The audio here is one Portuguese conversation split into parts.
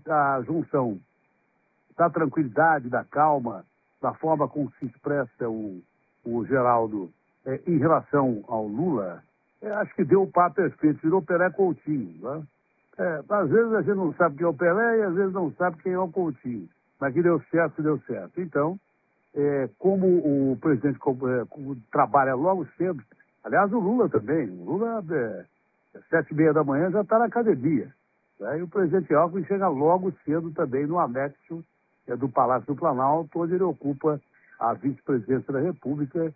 a junção da tranquilidade, da calma, da forma como se expressa o Geraldo em relação ao Lula, acho que deu o papo perfeito, virou Pelé Coutinho. Né? Às vezes a gente não sabe quem é o Pelé e às vezes não sabe quem é o Coutinho. Mas que deu certo, deu certo. Então, como o presidente trabalha logo cedo, aliás, o Lula também, o Lula, 7h30 da manhã, já está na academia. Né? E o presidente Alckmin chega logo cedo também no anexo do Palácio do Planalto, onde ele ocupa a vice-presidência da República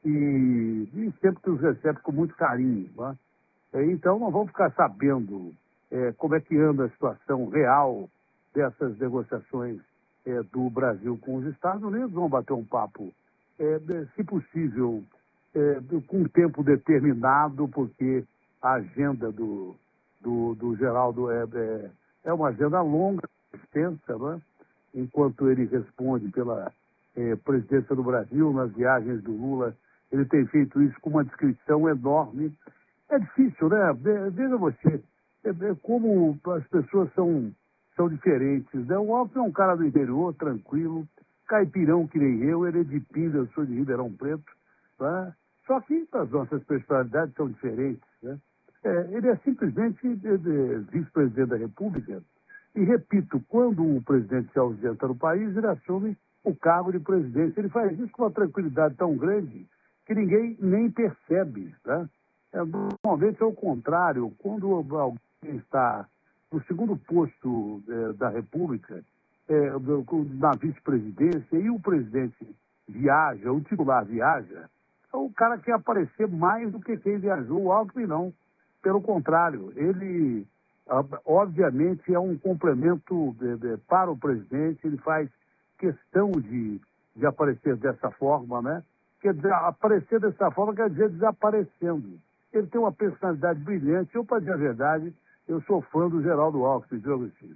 e sempre que os recebe com muito carinho. Né? Então, não vamos ficar sabendo como é que anda a situação real dessas negociações do Brasil com os Estados Unidos. Vamos bater um papo, se possível, com tempo determinado, porque a agenda do Geraldo é uma agenda longa, extensa, né? Enquanto ele responde pela presidência do Brasil, nas viagens do Lula, ele tem feito isso com uma descrição enorme. É difícil, né? Veja você, como as pessoas são diferentes, né? O Alckmin é um cara do interior, tranquilo, caipirão que nem ele é de Pinda, eu sou de Ribeirão Preto, né? Só que as nossas personalidades são diferentes, né? Ele é simplesmente vice-presidente da República e, repito, quando o presidente se ausenta do país, ele assume o cargo de presidência. Ele faz isso com uma tranquilidade tão grande que ninguém nem percebe, né? Normalmente é o contrário. Quando alguém está no segundo posto da República, na vice-presidência, e o presidente viaja, o titular viaja, o cara quer aparecer mais do que quem viajou. O Alckmin não. Pelo contrário, ele, obviamente, é um complemento para o presidente, ele faz questão de aparecer dessa forma, né? Quer dizer, aparecer dessa forma quer dizer desaparecendo. Ele tem uma personalidade brilhante. Eu, para dizer a verdade, eu sou fã do Geraldo Alckmin, viu, Agostinho?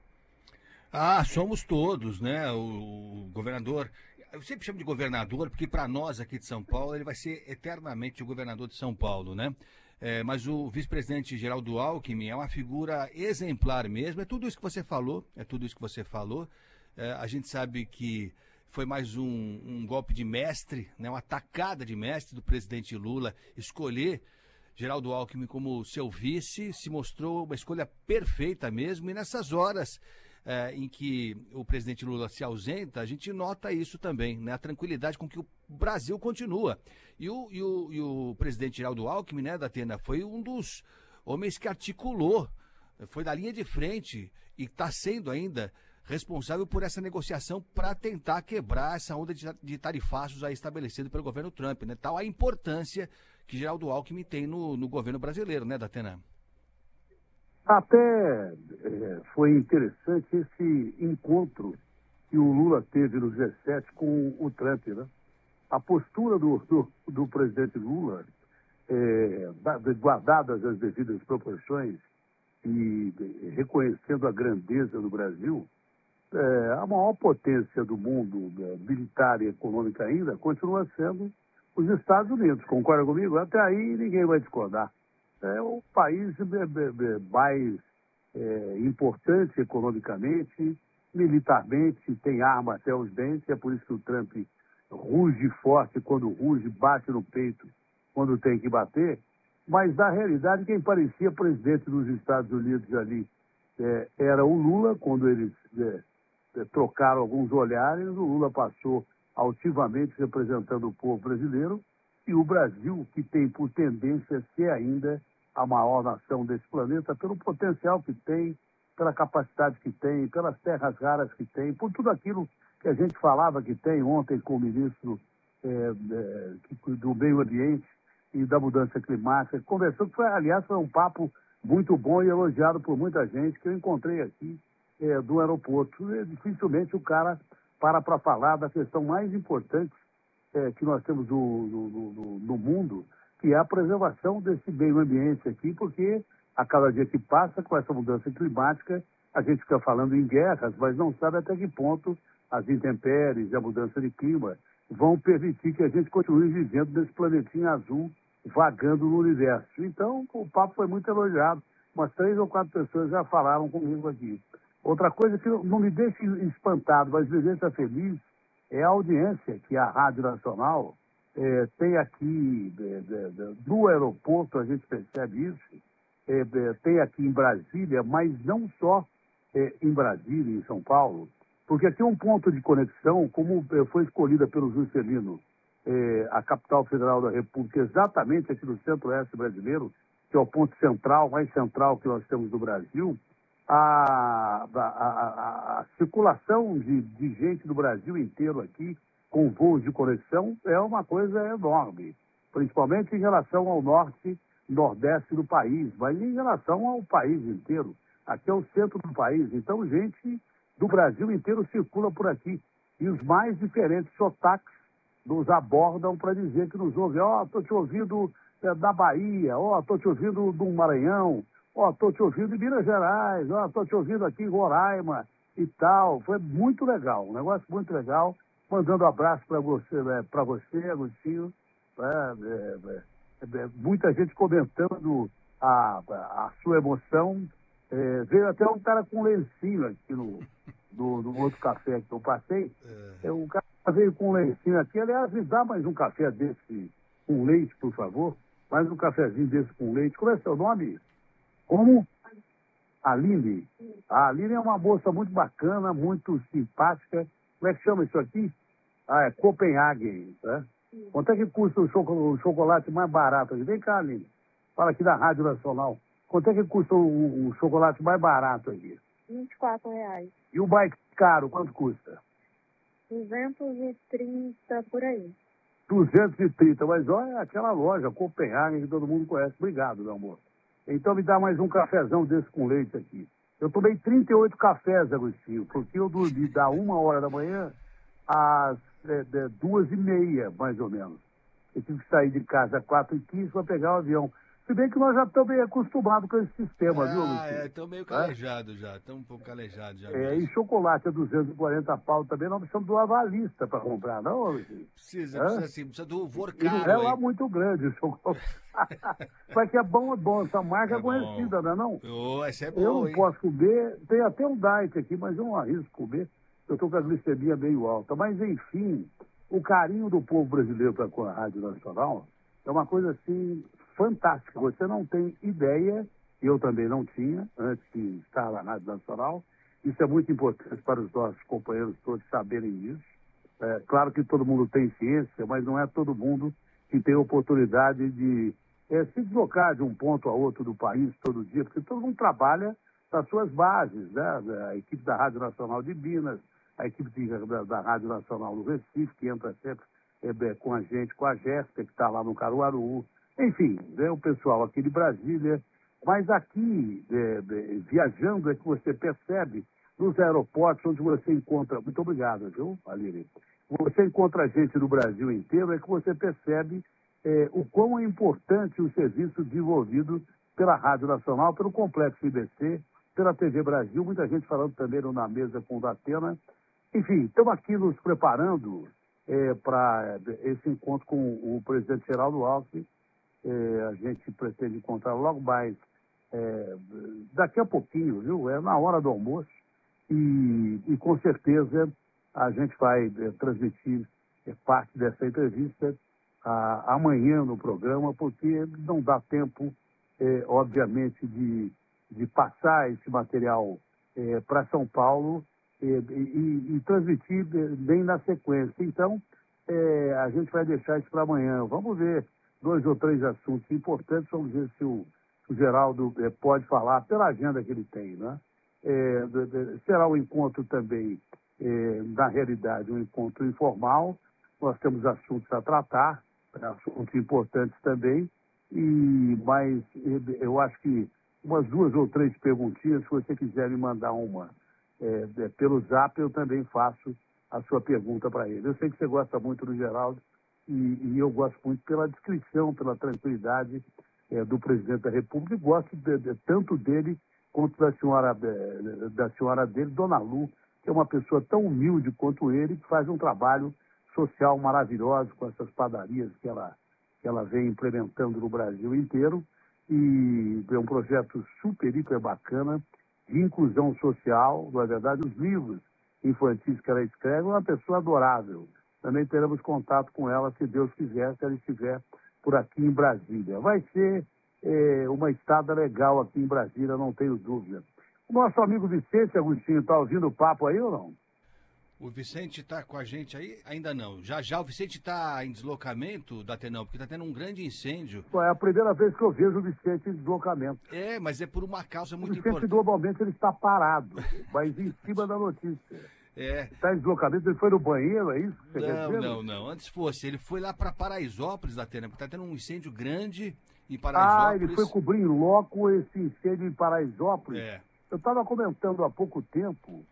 Somos todos, né? O governador, eu sempre chamo de governador, porque para nós aqui de São Paulo, ele vai ser eternamente o governador de São Paulo, né? Mas o vice-presidente Geraldo Alckmin é uma figura exemplar mesmo, é tudo isso que você falou, a gente sabe que foi mais um golpe de mestre, né? Uma tacada de mestre do presidente Lula, escolher Geraldo Alckmin como seu vice, se mostrou uma escolha perfeita mesmo, e nessas horas em que o presidente Lula se ausenta, a gente nota isso também, né? A tranquilidade com que o Brasil continua. E o presidente Geraldo Alckmin, né, Datena, foi um dos homens que articulou, foi da linha de frente e está sendo ainda responsável por essa negociação para tentar quebrar essa onda de tarifaços aí estabelecido pelo governo Trump, né? Tal a importância que Geraldo Alckmin tem no governo brasileiro, né, Datena? Até foi interessante esse encontro que o Lula teve no G7 com o Trump, né? A postura do presidente Lula, guardadas as devidas proporções e reconhecendo a grandeza do Brasil, a maior potência do mundo, militar e econômica ainda, continua sendo os Estados Unidos. Concorda comigo? Até aí ninguém vai discordar. É o país mais importante economicamente, militarmente, tem arma até os dentes, é por isso que o Trump ruge forte quando ruge, bate no peito quando tem que bater, mas na realidade quem parecia presidente dos Estados Unidos ali era o Lula. Quando eles trocaram alguns olhares, o Lula passou altivamente representando o povo brasileiro, e o Brasil, que tem por tendência ser ainda a maior nação desse planeta, pelo potencial que tem, pela capacidade que tem, pelas terras raras que tem, por tudo aquilo que a gente falava que tem ontem com o ministro do Meio Ambiente e da Mudança Climática, conversou, que aliás foi um papo muito bom e elogiado por muita gente que eu encontrei aqui do aeroporto. Dificilmente o cara para falar da questão mais importante que nós temos no mundo, que é a preservação desse meio ambiente aqui, porque a cada dia que passa com essa mudança climática, a gente fica falando em guerras, mas não sabe até que ponto as intempéries e a mudança de clima vão permitir que a gente continue vivendo nesse planetinha azul, vagando no universo. Então, o papo foi muito elogiado. Umas 3 ou 4 pessoas já falaram comigo aqui. Outra coisa que não me deixa espantado, mas me deixa feliz, é a audiência que a Rádio Nacional tem aqui no aeroporto, a gente percebe isso, tem aqui em Brasília, mas não só em Brasília, em São Paulo, porque aqui é um ponto de conexão, como foi escolhida pelo Juscelino, a capital federal da República, exatamente aqui no centro-oeste brasileiro, que é o ponto central, mais central que nós temos no Brasil. A circulação de gente do Brasil inteiro aqui, com voos de conexão, é uma coisa enorme, principalmente em relação ao norte, nordeste do país, mas em relação ao país inteiro. Aqui é o centro do país, então gente do Brasil inteiro circula por aqui. E os mais diferentes sotaques nos abordam para dizer que nos ouvem. Estou te ouvindo da Bahia, estou te ouvindo do Maranhão, estou te ouvindo em Minas Gerais, estou te ouvindo aqui em Roraima e tal. Foi muito legal, um negócio muito legal. Mandando um abraço para você, Agostinho. Muita gente comentando a sua emoção. Veio até um cara com lencinho aqui no outro café que eu passei. O cara veio com um lencinho aqui. Aliás, me dá mais um café desse com leite, por favor. Mais um cafezinho desse com leite. Qual é seu nome? Como? Aline. A Aline é uma moça muito bacana, muito simpática. Como é que chama isso aqui? É Copenhagen, né? Quanto é que custa o chocolate mais barato aqui? Vem cá, Aline. Fala aqui da Rádio Nacional. Quanto é que custa o chocolate mais barato aqui? R$ 24. E o mais caro, quanto custa? 230 por aí. 230, mas olha aquela loja, Copenhagen, que todo mundo conhece. Obrigado, meu amor. Então me dá mais um cafezão desse com leite aqui. Eu tomei 38 cafés, Agostinho, porque eu dormi da 1h da manhã às 2h30, mais ou menos. Eu tive que sair de casa às 4h15 para pegar o avião. Se bem que nós já estamos bem acostumados com esse sistema, viu, Luciano? Estamos meio calejados já, estamos um pouco calejados já. E chocolate a 240 pau também, nós precisamos do avalista para comprar, não, Luciano? Precisa do Vorcaro. E não é lá muito grande o chocolate. Mas que é bom, essa marca é conhecida, não é não? Essa é boa, eu não posso comer, tem até um diet aqui, mas eu não arrisco comer, eu estou com a glicemia meio alta. Mas, enfim, o carinho do povo brasileiro para com a Rádio Nacional é uma coisa assim fantástica. Você não tem ideia, eu também não tinha, antes de estar na Rádio Nacional. Isso é muito importante para os nossos companheiros todos saberem disso. Claro que todo mundo tem ciência, mas não é todo mundo que tem oportunidade de se deslocar de um ponto a outro do país todo dia, porque todo mundo trabalha nas suas bases, né? A equipe da Rádio Nacional de Minas, a equipe da Rádio Nacional do Recife, que entra sempre com a gente, com a Jéssica, que está lá no Caruaru. Enfim, o pessoal aqui de Brasília. Mas aqui, viajando, é que você percebe nos aeroportos onde você encontra... Muito obrigado, viu, Aline? Você encontra gente do Brasil inteiro, é que você percebe o quão é importante o serviço desenvolvido pela Rádio Nacional, pelo Complexo IBC, pela TV Brasil, muita gente falando também na mesa com o Datena. Enfim, estamos aqui nos preparando para esse encontro com o presidente Geraldo Alckmin. A gente pretende encontrar logo mais, daqui a pouquinho, viu? Na hora do almoço. E com certeza a gente vai transmitir parte dessa entrevista amanhã no programa, porque não dá tempo, obviamente, de passar esse material para São Paulo e transmitir bem na sequência. Então, a gente vai deixar isso para amanhã. Vamos ver 2 ou 3 assuntos importantes, vamos ver se o Geraldo pode falar pela agenda que ele tem, né? Será um encontro também, na realidade, um encontro informal. Nós temos assuntos a tratar, assuntos importantes também, mas eu acho que umas 2 ou 3 perguntinhas, se você quiser me mandar uma pelo Zap, eu também faço a sua pergunta para ele. Eu sei que você gosta muito do Geraldo, e eu gosto muito pela descrição, pela tranquilidade do presidente da República, e gosto tanto dele quanto da senhora dele, Dona Lu, que é uma pessoa tão humilde quanto ele, que faz um trabalho social maravilhoso com essas padarias que ela vem implementando no Brasil inteiro, e é um projeto super, hiper bacana, de inclusão social, na verdade, os livros infantis que ela escreve, é uma pessoa adorável. Também teremos contato com ela, se Deus quiser, se ela estiver por aqui em Brasília. Vai ser uma estada legal aqui em Brasília, não tenho dúvida. O nosso amigo Vicente Agostinho está ouvindo o papo aí ou não? O Vicente está com a gente aí? Ainda não. Já já o Vicente está em deslocamento, Datenão, porque está tendo um grande incêndio. É a primeira vez que eu vejo o Vicente em deslocamento. É, mas é por uma causa O muito Vicente importante. normalmente ele está parado, mas em cima da notícia. É. Está em deslocamento, ele foi no banheiro, é isso que você quer dizer? Não. Antes fosse. Ele foi lá para Paraisópolis, Datena, porque está tendo um incêndio grande em Ah, Paraisópolis. ele foi cobrir em loco esse incêndio em Paraisópolis. É. Eu estava comentando há pouco tempo,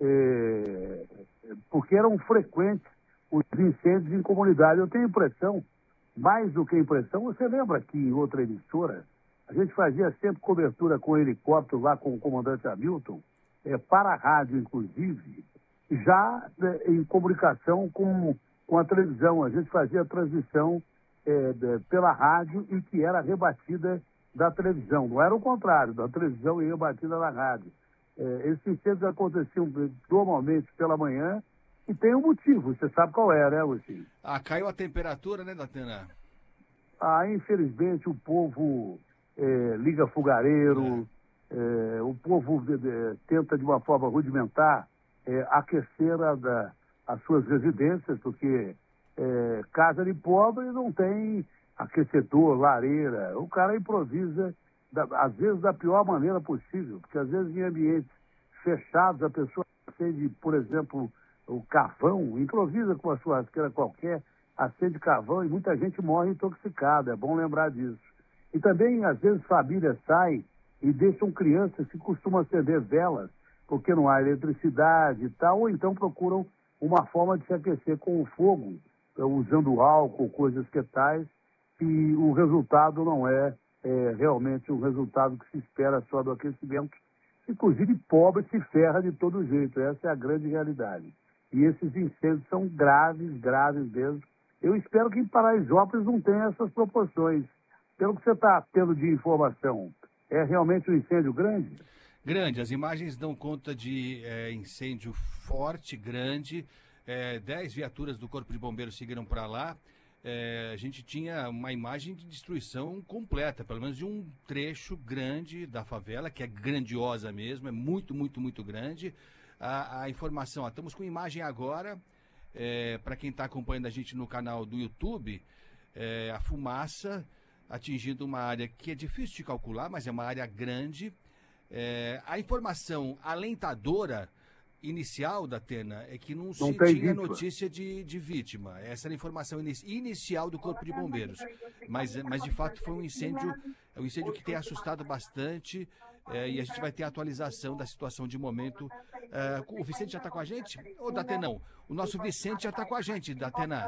porque eram frequentes os incêndios em comunidade. Eu tenho impressão, mais do que impressão, você lembra que em outra emissora, a gente fazia sempre cobertura com helicóptero lá com o comandante Hamilton, para a rádio, inclusive, já em comunicação com a televisão. A gente fazia a transmissão pela rádio e que era rebatida da televisão. Não era o contrário, da televisão e rebatida na rádio. Esses incêndios aconteciam normalmente pela manhã e tem um motivo, você sabe qual é, né, Agostinho? Caiu a temperatura, né, Datena? Infelizmente o povo liga fogareiro, o povo tenta de uma forma rudimentar aquecer as suas residências, porque casa de pobre não tem aquecedor, lareira. O cara improvisa, às vezes da pior maneira possível, porque às vezes em ambientes fechados a pessoa acende, por exemplo, o carvão, improvisa com a churrasqueira qualquer, acende carvão e muita gente morre intoxicada, é bom lembrar disso. E também, às vezes, famílias saem e deixam crianças que costumam acender velas, porque não há eletricidade e tal, ou então procuram uma forma de se aquecer com o fogo, usando álcool, coisas que tais, e o resultado não é realmente um resultado que se espera só do aquecimento. Inclusive, pobre se ferra de todo jeito, essa é a grande realidade. E esses incêndios são graves, graves mesmo. Eu espero que em Paraisópolis não tenha essas proporções. Pelo que você está tendo de informação, é realmente um incêndio grande? Grande, as imagens dão conta de incêndio forte, grande. 10 viaturas do Corpo de Bombeiros seguiram para lá. A gente tinha uma imagem de destruição completa, pelo menos de um trecho grande da favela, que é grandiosa mesmo, é muito, muito, muito grande. A informação, estamos com imagem agora, para quem está acompanhando a gente no canal do YouTube, a fumaça atingindo uma área que é difícil de calcular, mas é uma área grande. A informação alentadora inicial da Atena é que não se tinha notícia de vítima. Essa era a informação inicial do Corpo de Bombeiros. Mas de fato foi um incêndio que tem assustado bastante, e a gente vai ter a atualização da situação de momento. O Vicente já está com a gente? Ou Datenão? O nosso Vicente já está com a gente, Datena.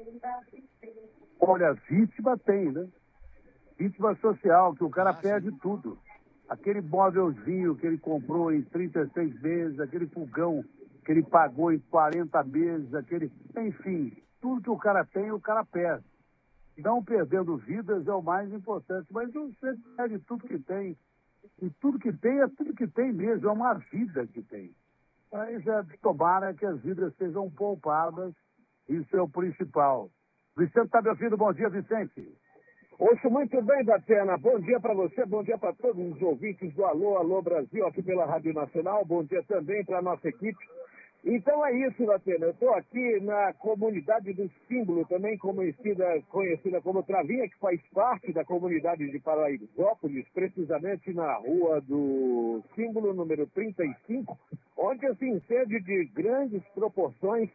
Olha, vítima tem, né? Vítima social, que o cara perde tudo. Aquele móvelzinho que ele comprou em 36 meses, aquele fogão que ele pagou em 40 meses, enfim, tudo que o cara tem, o cara perde. Não perdendo vidas é o mais importante, mas você perde tudo que tem. E tudo que tem é tudo que tem mesmo, é uma vida que tem. Mas tomara que as vidas sejam poupadas, isso é o principal. Vicente está me ouvindo? Bom dia, Vicente. Ouço muito bem, Datena. Bom dia para você, bom dia para todos os ouvintes do Alô, Alô Brasil, aqui pela Rádio Nacional. Bom dia também para a nossa equipe. Então é isso, Datena. Eu estou aqui na comunidade do Símbolo, também conhecida como Travinha, que faz parte da comunidade de Paraisópolis, precisamente na rua do Símbolo, número 35, onde esse incêndio de grandes proporções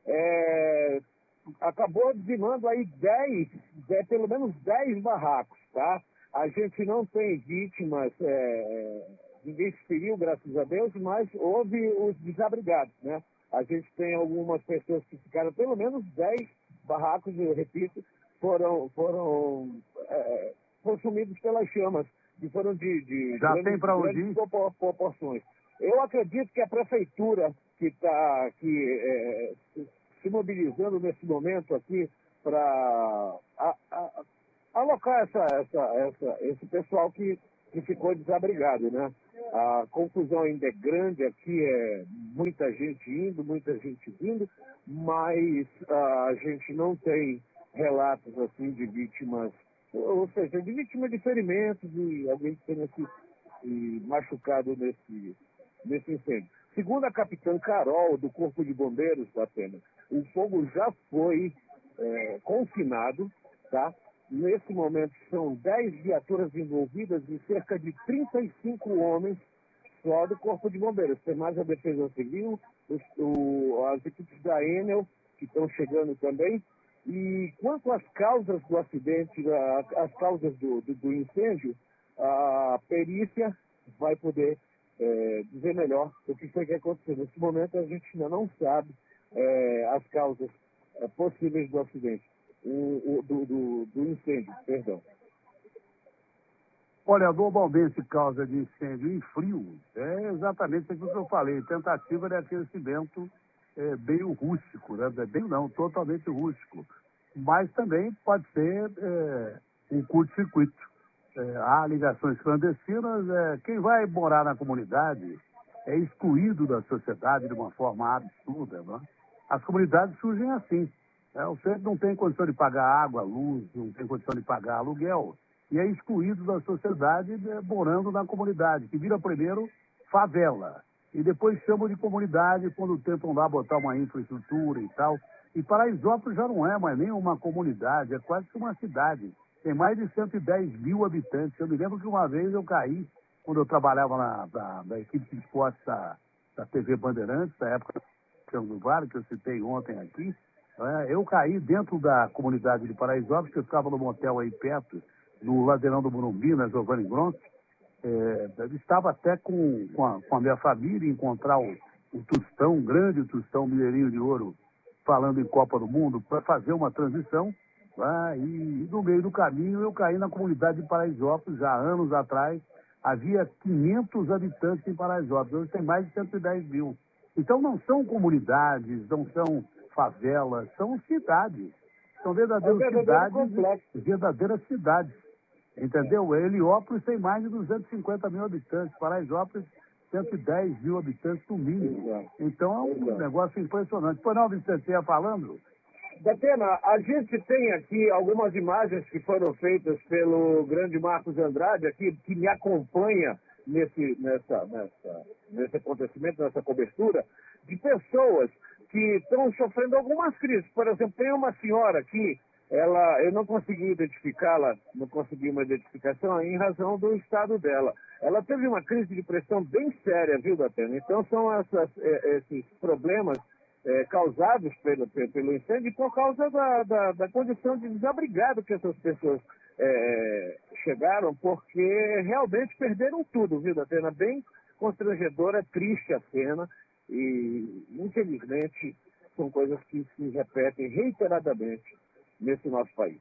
acabou dizimando aí pelo menos 10 barracos, tá? A gente não tem vítimas, ninguém se feriu, graças a Deus, mas houve os desabrigados, né? A gente tem algumas pessoas que ficaram, pelo menos 10 barracos, eu repito, foram consumidos pelas chamas, que foram de já tem para onde ir? Proporções. Eu acredito que a prefeitura que está se mobilizando nesse momento aqui para alocar esse pessoal que que ficou desabrigado, né? A confusão ainda é grande aqui, é muita gente indo, muita gente vindo, mas a gente não tem relatos assim de vítimas, ou seja, de vítimas de ferimentos, de alguém que tenha se machucado nesse incêndio. Segundo a capitã Carol, do Corpo de Bombeiros da Atena, o fogo já foi confinado, tá? Nesse momento são 10 viaturas envolvidas e cerca de 35 homens só do Corpo de Bombeiros. Tem mais a Defesa Civil, as equipes da Enel, que estão chegando também. E quanto às causas do acidente, as causas do incêndio, a perícia vai poder dizer melhor o que foi que aconteceu. Nesse momento a gente ainda não sabe as causas possíveis do acidente, do incêndio, perdão. Olha, normalmente causa de incêndio em frio é exatamente aquilo que eu falei, tentativa de aquecimento meio rústico, né? Bem não, totalmente rústico. Mas também pode ser um curto-circuito. Há ligações clandestinas, quem vai morar na comunidade é excluído da sociedade de uma forma absurda, né? As comunidades surgem assim. O centro não tem condição de pagar água, luz, não tem condição de pagar aluguel, e é excluído da sociedade morando na comunidade, que vira primeiro favela, e depois chamam de comunidade quando tentam lá botar uma infraestrutura e tal. E Paraisópolis já não é mais nem uma comunidade, é quase que uma cidade. Tem mais de 110 mil habitantes. Eu me lembro que uma vez eu caí, quando eu trabalhava na equipe de esportes da TV Bandeirantes, da época do Vale, que eu citei ontem aqui. Eu caí dentro da comunidade de Paraisópolis, que eu ficava no motel aí perto, no Ladeirão do Morumbi, na Giovanni Bronx. Eu estava até com a minha família, encontrar o Tostão, um grande Tostão Mineirinho de Ouro, falando em Copa do Mundo, para fazer uma transição. E no meio do caminho eu caí na comunidade de Paraisópolis, já há anos atrás. Havia 500 habitantes em Paraisópolis, hoje tem mais de 110 mil. Então não são comunidades, não são favelas, são cidades. São verdadeiras cidades. Entendeu? Heliópolis tem mais de 250 mil habitantes, Paraisópolis 110 mil habitantes no mínimo. Então é um negócio impressionante. Pois não, Vicente, você ia falando? Datena, a gente tem aqui algumas imagens que foram feitas pelo grande Marcos Andrade, aqui, que me acompanha nesse acontecimento, nessa cobertura, de pessoas que estão sofrendo algumas crises. Por exemplo, tem uma senhora aqui, eu não consegui identificá-la, não consegui uma identificação em razão do estado dela. Ela teve uma crise de pressão bem séria, viu, Datena? Então são esses problemas causados pelo incêndio por causa da condição de desabrigado que essas pessoas chegaram, porque realmente perderam tudo, viu, Datena? Bem constrangedora, triste a cena, e infelizmente são coisas que se repetem reiteradamente nesse nosso país.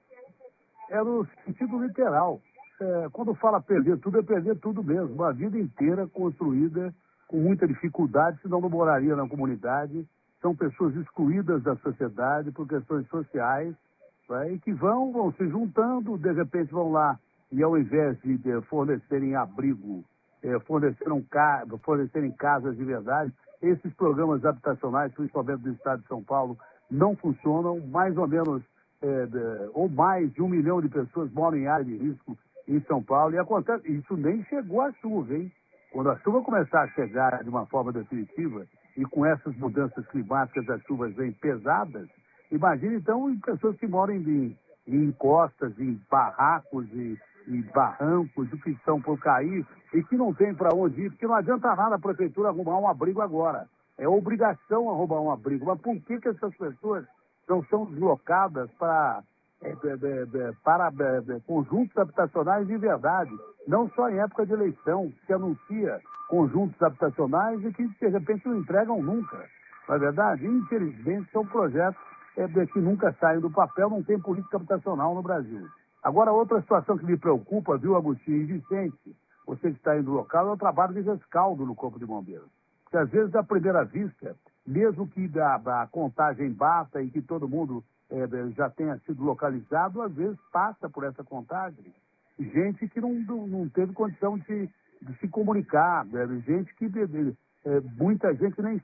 É no sentido literal. Quando fala perder tudo, é perder tudo mesmo. Uma vida inteira construída com muita dificuldade, senão não moraria na comunidade. São pessoas excluídas da sociedade por questões sociais, e que vão se juntando, de repente vão lá e ao invés de fornecerem abrigo, fornecerem casas de verdade, esses programas habitacionais, principalmente do estado de São Paulo, não funcionam. Mais ou menos, ou mais de 1 milhão de pessoas moram em área de risco em São Paulo, e acontece, isso nem chegou à chuva, hein? Quando a chuva começar a chegar de uma forma definitiva, e com essas mudanças climáticas, as chuvas vêm pesadas, imagine então em pessoas que moram em encostas, em barracos e barrancos, que estão por cair e que não tem para onde ir, porque não adianta nada a prefeitura arrumar um abrigo agora. É obrigação arrumar um abrigo. Mas por que essas pessoas não são deslocadas para conjuntos habitacionais de verdade? Não só em época de eleição, que anuncia conjuntos habitacionais e que, de repente, não entregam nunca. Não é verdade? Infelizmente, são projetos que nunca saem do papel, não tem política habitacional no Brasil. Agora, outra situação que me preocupa, viu, Agostinho e Vicente, você que está aí no local, é o trabalho de rescaldo no Corpo de Bombeiros. Porque, às vezes, à primeira vista, mesmo que a contagem bata e que todo mundo já tenha sido localizado, às vezes passa por essa contagem gente que não teve condição de se comunicar, gente que muita gente nem